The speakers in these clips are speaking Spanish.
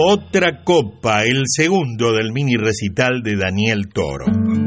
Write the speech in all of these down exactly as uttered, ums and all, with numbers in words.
Otra copa, el segundo del mini recital de Daniel Toro.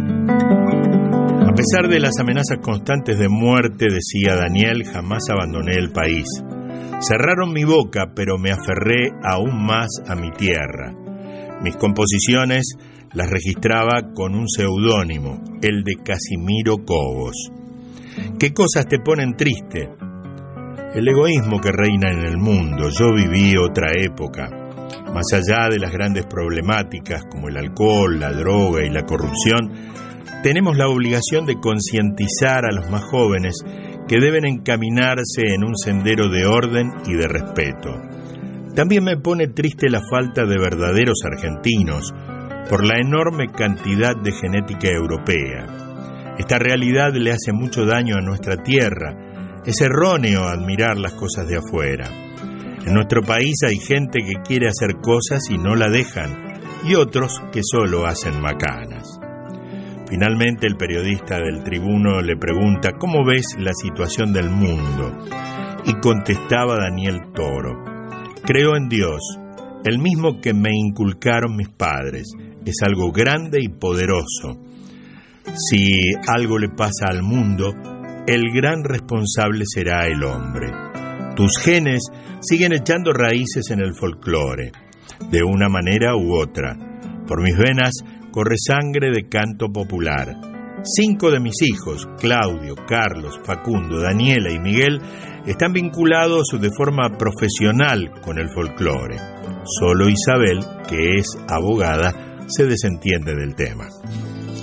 A pesar de las amenazas constantes de muerte, decía Daniel, jamás abandoné el país. Cerraron mi boca, pero me aferré aún más a mi tierra. Mis composiciones las registraba con un seudónimo, el de Casimiro Cobos. ¿Qué cosas te ponen triste? El egoísmo que reina en el mundo. Yo viví otra época. Más allá de las grandes problemáticas como el alcohol, la droga y la corrupción, tenemos la obligación de concientizar a los más jóvenes que deben encaminarse en un sendero de orden y de respeto. También me pone triste la falta de verdaderos argentinos por la enorme cantidad de genética europea. Esta realidad le hace mucho daño a nuestra tierra. Es erróneo admirar las cosas de afuera. En nuestro país hay gente que quiere hacer cosas y no la dejan, y otros que solo hacen macanas. Finalmente, el periodista del Tribuno le pregunta ¿cómo ves la situación del mundo? Y contestaba Daniel Toro: creo en Dios, el mismo que me inculcaron mis padres. Es algo grande y poderoso. Si algo le pasa al mundo, el gran responsable será el hombre. Tus genes siguen echando raíces en el folclore, de una manera u otra. Por mis venas corre sangre de canto popular. Cinco de mis hijos, Claudio, Carlos, Facundo, Daniela y Miguel, están vinculados de forma profesional con el folclore. Solo Isabel, que es abogada, se desentiende del tema.